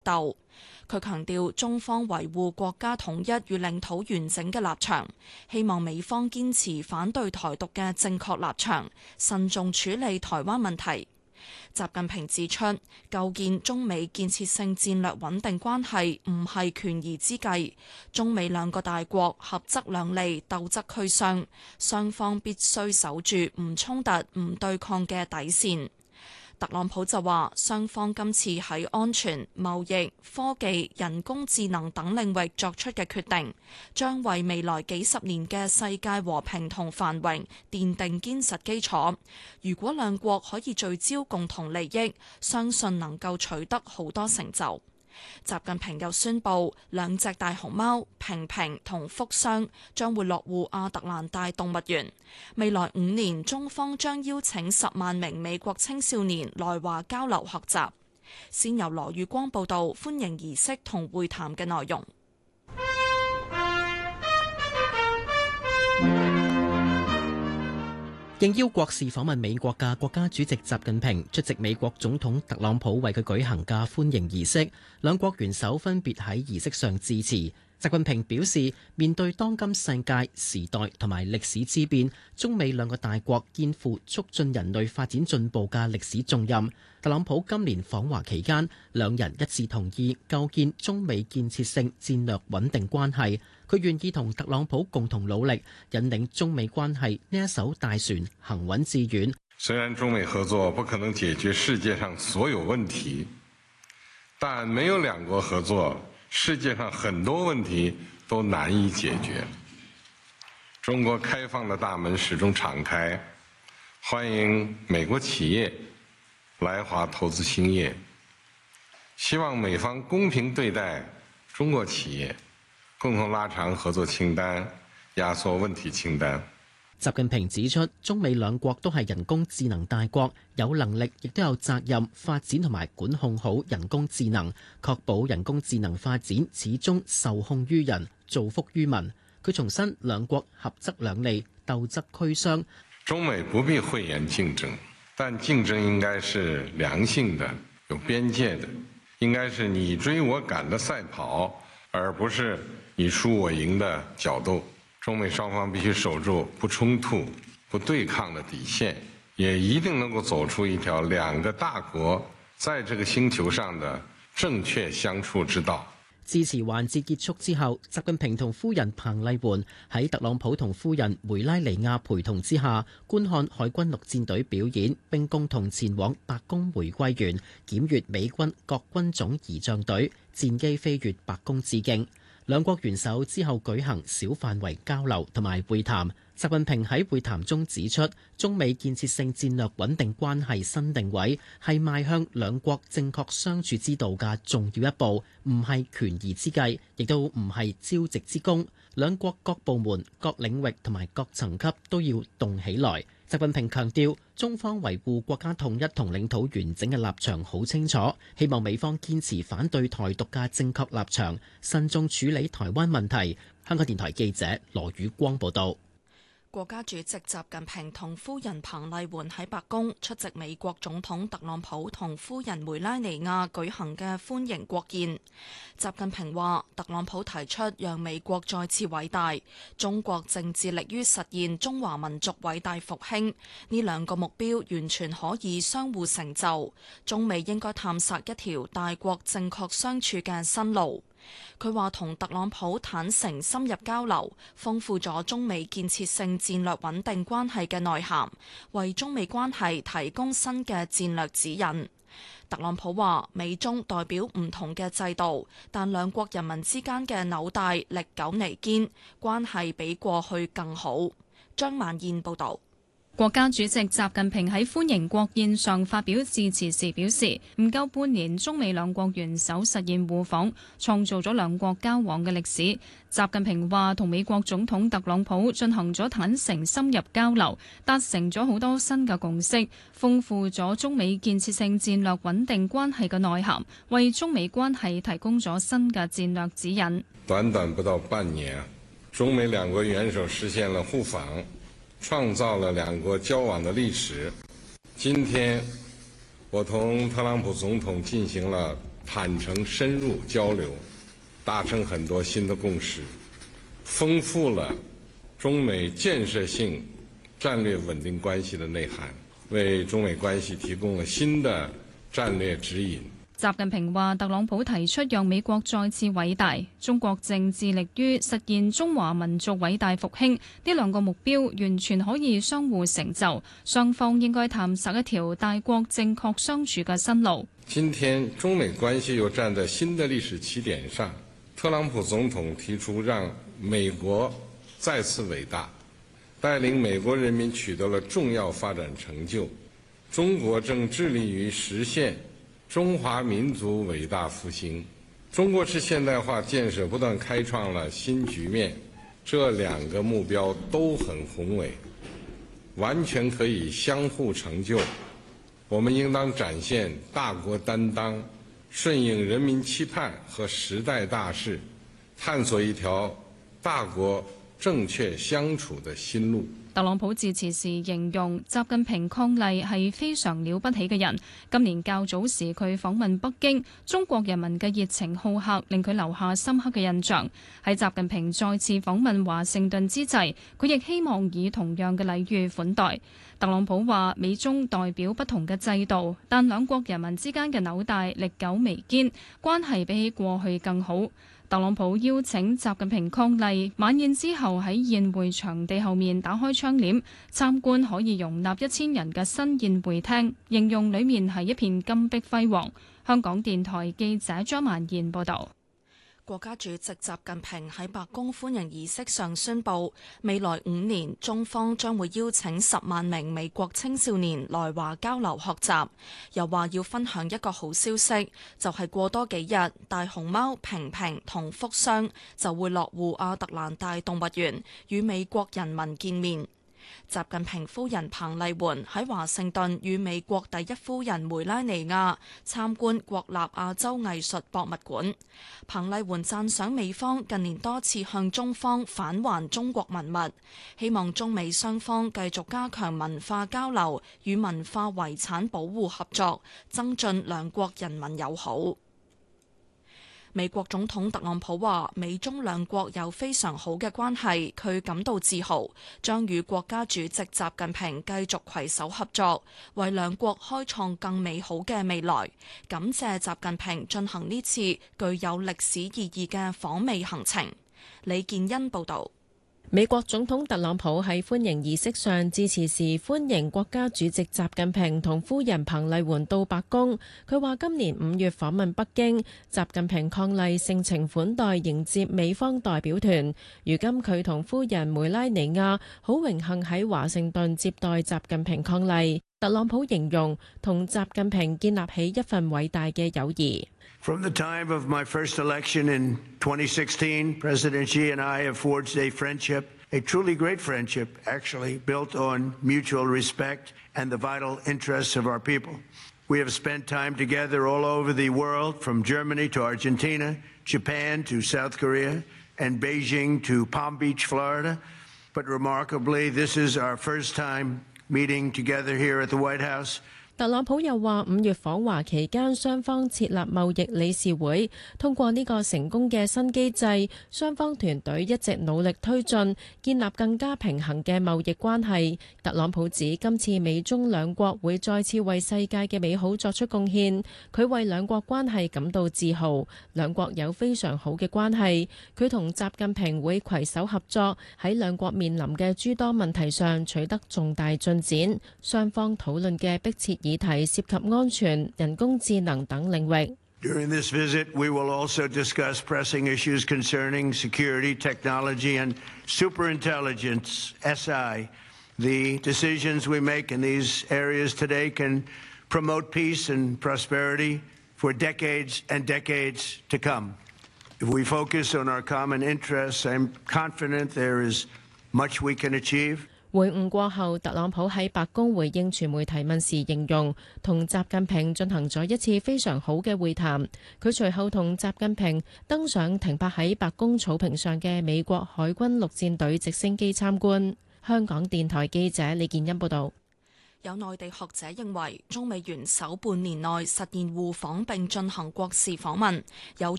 鬥。佢強調中方維護國家統一與領土完整嘅立場，希望美方堅持反對台獨嘅正確立場，慎重處理台灣問題。習近平指出，構建中美建設性戰略穩定關係唔係權宜之計，中美兩個大國合則兩利，鬥則俱傷，雙方必須守住唔衝突、唔對抗嘅底線。特朗普就話，雙方今次喺安全、貿易、科技、人工智能等領域作出嘅決定，將為未來幾十年嘅世界和平同繁榮奠定堅實基礎。如果兩國可以聚焦共同利益，相信能夠取得好多成就。習近平又宣布，兩隻大熊貓平平同福雙將會落戶亞特蘭大動物園。未來5年，中方將邀請10萬名美國青少年來華交流學習。先由羅宇光報道歡迎儀式同會談嘅內容。 應邀國事訪問美國嘅國家主席習近平出席美國總統特朗普為佢舉行嘅歡迎儀式，兩國元首分別喺儀式上致辭。習近平表示，面對當今世界時代同埋歷史之變，中美兩個大國肩負促進人類發展進步嘅歷史重任。特朗普今年訪華期間，兩人一致同意構建中美建設性戰略穩定關係。佢願意同特朗普共同努力，引領中美關係呢一艘大船行穩致遠。 雖然中美合作不可能解決世界上所有問題，但沒有兩國合作，世界上很多問題都難以解決。中國開放的大門始終敞開，歡迎美國企業來華投資興業，希望美方公平對待中國企業，共同拉長合作清單，壓縮問題清單。 習近平指出，中美兩國都係人工智能大國，有能力亦都有責任發展同埋管控好人工智能，確保人工智能發展始終受控於人，造福於民。佢重申，兩國合則兩利，鬥則俱傷。 中美不必諱言競爭，但競爭應該是良性的、有邊界的，應該是你追我趕的賽跑，而不是你輸我贏的角鬥。中美雙方必須守住不衝突、不對抗的底線，也一定能夠走出一條兩個大國在這個星球上的正確相處之道。 致辭環節結束之後，習近平同夫人彭麗媛喺特朗普同夫人梅拉尼亞陪同之下，觀看海軍陸戰隊表演，並共同前往白宮玫瑰園檢閱美軍各軍種儀仗隊戰機飛越白宮致敬。兩國元首之後舉行小範圍交流同埋會談。習近平喺會談中指出，中美建設性戰略穩定關係新定位係邁向兩國正確相處之道嘅重要一步，唔係權宜之計，亦都唔係朝夕之功。兩國各部門、各領域同埋各層級都要動起來。習近平強調，中方維護國家統一同領土完整嘅立場好清楚，希望美方堅持反對台獨嘅正確立場，慎重處理台灣問題。香港電台記者羅宇光報道。 國家主席習近平同夫人彭麗媛喺白宮出席美國總統特朗普同夫人梅拉尼亞舉行嘅歡迎國宴。習近平話，特朗普提出讓美國再次偉大，中國正致力於實現中華民族偉大復興，呢兩個目標完全可以相互成就。中美應該探索一條大國正確相處嘅新路。佢話同特朗普坦誠深入交流，豐富咗中美建設性戰略穩定關係嘅內涵，為中美關係提供新嘅戰略指引。特朗普話，美中代表唔同嘅制度，但兩國人民之間嘅紐帶歷久彌堅，關係比過去更好。張曼燕報導。 國家主席習近平喺歡迎國宴上發表致辭時表示，唔夠半年，中美兩國元首實現互訪，創造咗兩國交往嘅歷史。習近平話，同美國總統特朗普進行咗坦誠深入交流，達成咗好多新嘅共識，豐富咗中美建設性戰略穩定關係嘅內涵，為中美關係提供咗新嘅戰略指引。 短短不到半年，中美兩國元首實現了互訪，創造了兩國交往的歷史。今天，我同特朗普總統進行了坦誠深入交流，達成很多新的共識，豐富了中美建設性戰略穩定關係的內涵，為中美關係提供了新的戰略指引。 習近平話：特朗普提出讓美國再次偉大，中國正致力於實現中華民族偉大復興，呢兩個目標完全可以相互成就，雙方應該探索一條大國正確相處嘅新路。 今天中美關係又站在新的歷史起點上，特朗普總統提出讓美國再次偉大，帶領美國人民取得了重要發展成就，中國正致力於實現中華民族偉大復興，中國式現代化建設不斷開創了新局面，這兩個目標都很宏偉，完全可以相互成就。我們應當展現大國擔當，順應人民期盼和時代大勢，探索一條大國正確相處的新路。 特朗普致辭時形容習近平伉儷係非常了不起嘅人。今年較早時佢訪問北京，中國人民嘅熱情好客令佢留下深刻嘅印象。喺習近平再次訪問華盛頓之際，佢亦希望以同樣嘅禮遇款待。特朗普話：美中代表不同嘅制度，但兩國人民之間嘅紐帶歷久彌堅，關係比起過去更好。特朗普邀請習近平伉儷，晚宴之後喺宴會場地後面打開窗簾，參觀可以容納1000人嘅新宴會廳，形容裡面係一片金碧輝煌。香港電台記者張曼燕報導。 國家主席習近平喺白宮歡迎儀式上宣布，未來5年中方將會邀請10萬名美國青少年來華交流學習，又話要分享一個好消息，就係過多幾日，大熊貓平平同福箱就會落戶亞特蘭大動物園，與美國人民見面。習近平夫人彭麗媛喺華盛頓與美國第一夫人梅拉尼亞參觀國立亞洲藝術博物館。彭麗媛讚賞美方近年多次向中方返還中國文物，希望中美雙方繼續加強文化交流與文化遺產保護合作，增進兩國人民友好。美國總統特朗普話：美中兩國有非常好嘅關係，佢感到自豪，將與國家主席習近平繼續攜手合作，為兩國開創更美好嘅未來。感謝習近平進行呢次具有歷史意義嘅訪美行程。李建恩報導。 美國總統特朗普喺歡迎儀式上致辭時，歡迎國家主席習近平同夫人彭麗媛到白宮。佢話今年5月訪問北京，習近平伉儷盛情款待迎接美方代表團。如今佢同夫人梅拉尼亞好榮幸喺華盛頓接待習近平伉儷。特朗普形容同習近平建立起一份偉大嘅友誼。 From the time of my first election in 2016, President Xi and I have forged a friendship, a truly great friendship, actually, built on mutual respect and the vital interests of our people. We have spent time together all over the world, from Germany to Argentina, Japan to South Korea, and Beijing to Palm Beach, Florida. But remarkably, this is our first time meeting together here at the White House. 特朗普又話5月訪華期間，雙方設立貿易理事會，通過呢個成功嘅新機制，雙方團隊一直努力推進，建立更加平衡嘅貿易關係。特朗普指今次美中兩國會再次為世界嘅美好作出貢獻，佢為兩國關係感到自豪，兩國有非常好嘅關係。佢同習近平會攜手合作，喺兩國面臨嘅諸多問題上取得重大進展。雙方討論嘅迫切議題涉及安全、人工智能等領域。 During this visit, we will also discuss pressing issues concerning security, technology, and superintelligence, SI. The decisions we make in these areas today can promote peace and prosperity for decades and decades to come. If we focus on our common interests, I'm confident there is much we can achieve. 會晤過後，特朗普喺白宮回應傳媒提問時形容，同習近平進行咗一次非常好嘅會談。佢隨後同習近平登上停泊喺白宮草坪上嘅美國海軍陸戰隊直升機參觀。香港電台記者李建欣報道。 有內地學者認為，中美元首半年內實現互訪並進行國事訪問，有